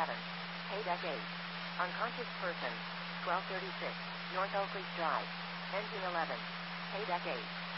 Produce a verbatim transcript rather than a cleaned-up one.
seven. Paydeck eight. Unconscious person. twelve thirty-six. North Oakleaf Drive. Engine eleven. Paydeck eight.